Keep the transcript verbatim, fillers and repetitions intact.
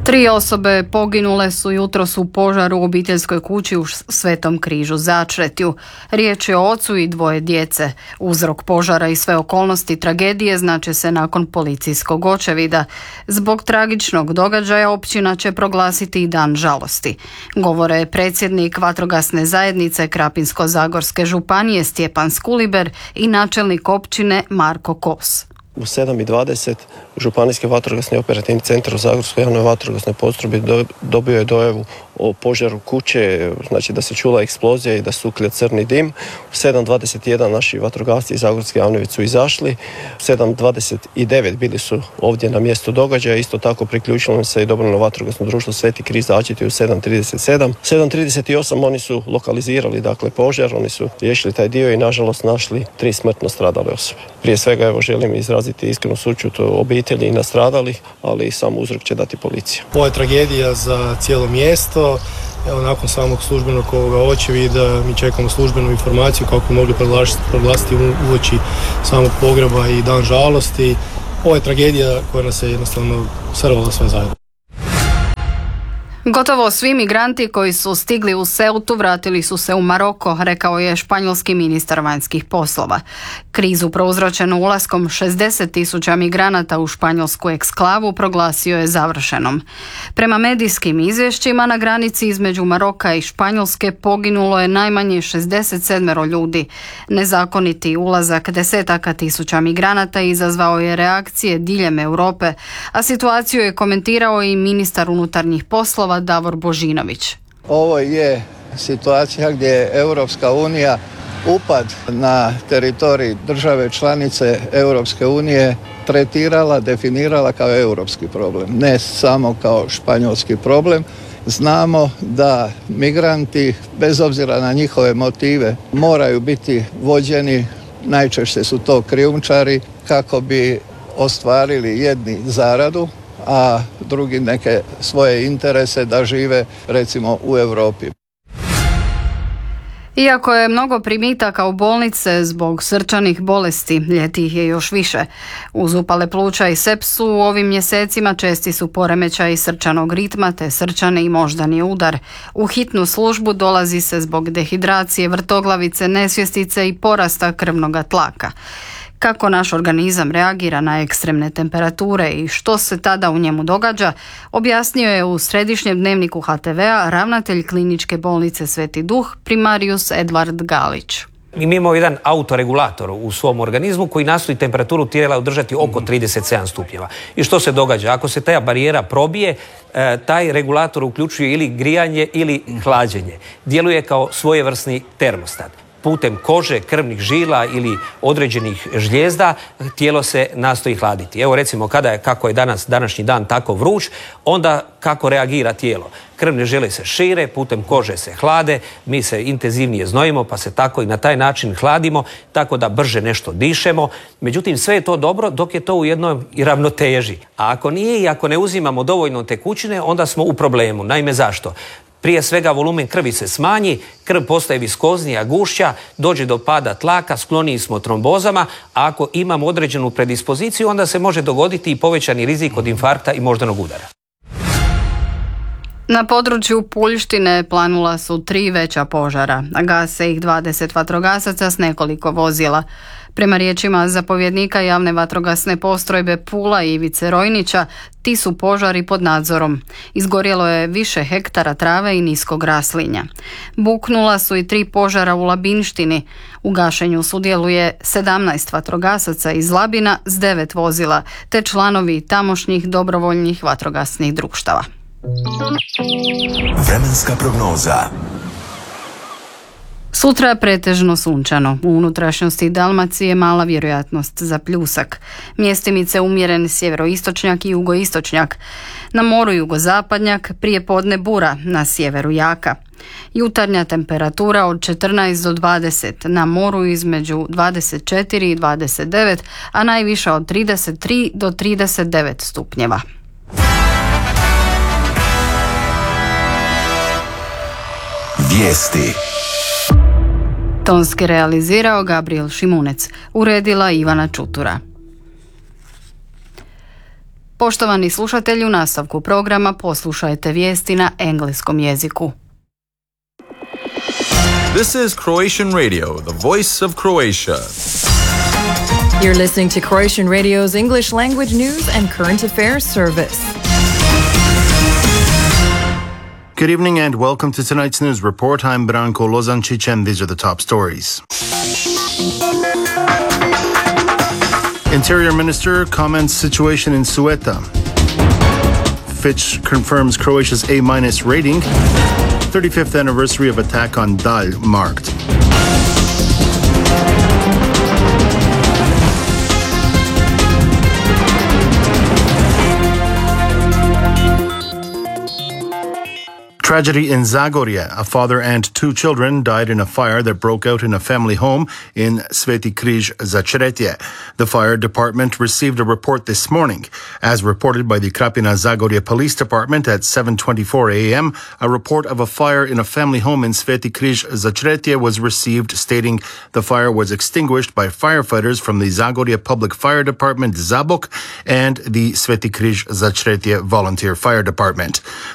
Tri osobe poginule su jutros u požaru u obiteljskoj kući u Svetom Križu Začretju. Riječ je o ocu i dvoje djece. Uzrok požara i sve okolnosti tragedije znače se nakon policijskog očevida. Zbog tragičnog događaja općina će proglasiti i dan žalosti. Govore predsjednik vatrogasne zajednice Krapinsko-zagorske županije Stjepan Skuliber i načelnik općine Marko Kos. U sedam i dvadeset Županijski vatrogasni operativni centar u Zagorskoj javnoj vatrogasnoj postrojbi dobio je dojavu o požaru kuće, znači da se čula eksplozija i da suklja crni dim. U sedam dvadeset jedan naši vatrogasci iz Zagorske javne su izašli. U sedam dvadeset devet bili su ovdje na mjestu događaja. Isto tako priključilo se i dobrovoljno vatrogasno društvo Sveti Križ Začretju u sedam trideset sedam. sedam trideset osam oni su lokalizirali dakle požar, oni su riješili taj dio i nažalost našli tri smrtno stradale osobe. Prije svega evo želim izraziti iskrenu sućut obitelji i nastradalih, ali i sam uzrok će dati policija. Ovo je tragedija za cijelo mjesto. Evo, nakon samog službenog ovoga očevida mi čekamo službenu informaciju kako bi mogli proglasiti uoči samog pogreba i dan žalosti. Ovo je tragedija koja nas je jednostavno srvala sve zajedno. Gotovo svi migranti koji su stigli u Ceutu vratili su se u Maroko, rekao je španjolski ministar vanjskih poslova. Krizu prouzročenu ulaskom šezdeset tisuća migranata u španjolsku eksklavu proglasio je završenom. Prema medijskim izvješćima na granici između Maroka i Španjolske poginulo je najmanje šezdeset sedam ljudi. Nezakoniti ulazak desetaka tisuća migranata izazvao je reakcije diljem Europe, a situaciju je komentirao i ministar unutarnjih poslova Davor Božinović. Ovo je situacija gdje je Europska unija upad na teritorij države članice Europske unije tretirala, definirala kao europski problem, ne samo kao španjolski problem. Znamo da migranti, bez obzira na njihove motive, moraju biti vođeni, najčešće su to krijumčari, kako bi ostvarili jedni zaradu, a drugi neke svoje interese da žive recimo u Europi. Iako je mnogo primitaka u bolnice zbog srčanih bolesti, ljeti ih je još više. Uz upale pluća i sepsu u ovim mjesecima česti su poremećaji srčanog ritma te srčani i moždani udar. U hitnu službu dolazi se zbog dehidracije, vrtoglavice, nesvjestice i porasta krvnoga tlaka. Kako naš organizam reagira na ekstremne temperature i što se tada u njemu događa, objasnio je u središnjem dnevniku H T V-a ravnatelj kliničke bolnice Sveti Duh, primarius Edvard Galić. Mi imamo jedan autoregulator u svom organizmu koji nastoji temperaturu tijela održati oko trideset sedam stupnjeva. I što se događa? Ako se ta barijera probije, taj regulator uključuje ili grijanje ili hlađenje. Djeluje kao svojevrsni termostat. Putem kože, krvnih žila ili određenih žlijezda tijelo se nastoji hladiti. Evo recimo kada je, kako je danas, današnji dan tako vruć, onda kako reagira tijelo. Krvne žile se šire, putem kože se hlade, mi se intenzivnije znojimo pa se tako i na taj način hladimo, tako da brže nešto dišemo. Međutim, sve je to dobro dok je to u jednoj ravnoteži. A ako nije i ako ne uzimamo dovoljno tekućine, onda smo u problemu. Naime, zašto? Prije svega volumen krvi se smanji, krv postaje viskoznija, gušća, dođe do pada tlaka, skloniji smo trombozama, a ako imamo određenu predispoziciju, onda se može dogoditi i povećani rizik od infarkta i moždanog udara. Na području Puljštine planula su tri veća požara, a gase ih dvadeset vatrogasaca s nekoliko vozila. Prema riječima zapovjednika javne vatrogasne postrojbe Pula Ivice Rojnića, ti su požari pod nadzorom. Izgorjelo je više hektara trave i niskog raslinja. Buknula su i tri požara u Labinštini. U gašenju sudjeluje sedamnaest vatrogasaca iz Labina s devet vozila, te članovi tamošnjih dobrovoljnih vatrogasnih društava. Vremenska prognoza. Sutra pretežno sunčano. U unutrašnjosti Dalmacije mala vjerojatnost za pljusak. Mjestimice umjeren sjeveroistočnjak i jugoistočnjak. Na moru jugozapadnjak, prije podne bura, na sjeveru jaka. Jutarnja temperatura od četrnaest do dvadeset, na moru između dvadeset četiri i dvadeset devet, a najviša od trideset tri do trideset devet stupnjeva. Vijesti. Tonski realizirao Gabriel Šimunec, uredila Ivana Čutura. Poštovani slušatelji, u nastavku programa poslušajte vijesti na engleskom jeziku. This is Croatian Radio, the voice of Croatia. You're listening to Croatian Radio's English language news and current affairs service. Good evening and welcome to tonight's news report. I'm Branko Lozančić and these are the top stories. Interior Minister comments situation in Ceuta. Fitch confirms Croatia's A- rating. thirty-fifth anniversary of attack on Dalj marked. Tragedy in Zagorje. A father and two children died in a fire that broke out in a family home in Sveti Križ Začretje. The fire department received a report this morning. As reported by the Krapina Zagorje Police Department at seven twenty-four a.m., a report of a fire in a family home in Sveti Križ Začretje was received, stating the fire was extinguished by firefighters from the Zagorje Public Fire Department Zabok and the Sveti Križ Začretje Volunteer Fire Department.